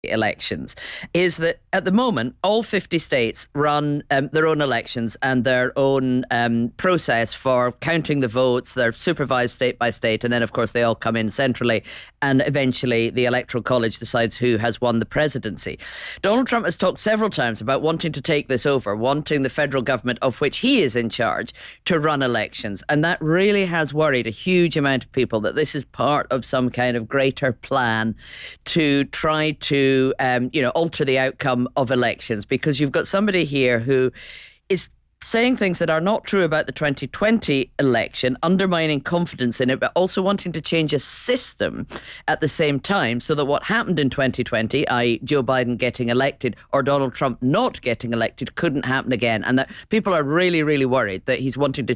elections is that at the moment all 50 states run their own elections and their own process for counting the votes. They're supervised state by state, and then of course they all come in centrally, and eventually the Electoral College decides who has won the presidency. Donald Trump has talked several times about wanting to take this over, wanting the federal government, of which he is in charge, to run elections, and that really has worried a huge amount of people, that this is part of some kind of greater plan to try to alter the outcome of elections, because you've got somebody here who is saying things that are not true about the 2020 election, undermining confidence in it, but also wanting to change a system at the same time, so that what happened in 2020, i.e. Joe Biden getting elected or Donald Trump not getting elected, couldn't happen again. And that people are really, really worried that he's wanting to